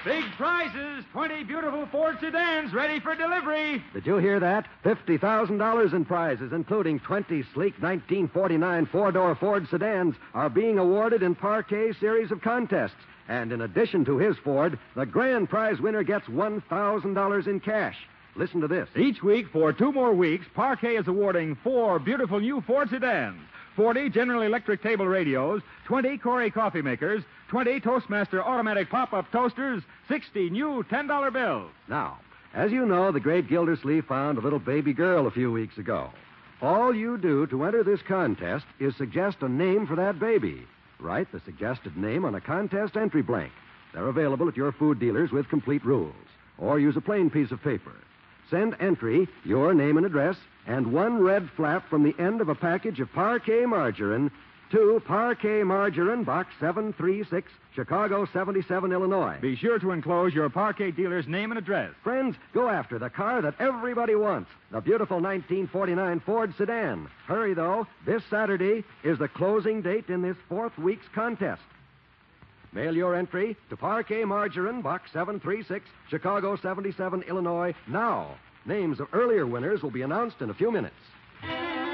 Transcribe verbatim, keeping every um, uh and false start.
Big prizes, twenty beautiful Ford sedans ready for delivery. Did you hear that? fifty thousand dollars in prizes, including twenty sleek nineteen forty-nine four-door Ford sedans, are being awarded in Parquet's series of contests. And in addition to his Ford, the grand prize winner gets one thousand dollars in cash. Listen to this. Each week for two more weeks, Parquet is awarding four beautiful new Ford sedans, forty General Electric table radios, twenty Corey coffee makers, twenty Toastmaster automatic pop-up toasters, sixty new ten dollar bills. Now, as you know, the great Gildersleeve found a little baby girl a few weeks ago. All you do to enter this contest is suggest a name for that baby. Write the suggested name on a contest entry blank. They're available at your food dealers with complete rules. Or use a plain piece of paper. Send entry, your name and address, and one red flap from the end of a package of Parquet margarine to Parquet Margarine, Box seven three six, Chicago seventy-seven, Illinois. Be sure to enclose your Parquet dealer's name and address. Friends, go after the car that everybody wants, the beautiful nineteen forty-nine Ford sedan. Hurry, though. This Saturday is the closing date in this fourth week's contest. Mail your entry to Parquet Margarine, Box seven three six, Chicago seventy-seven, Illinois, now. Names of earlier winners will be announced in a few minutes.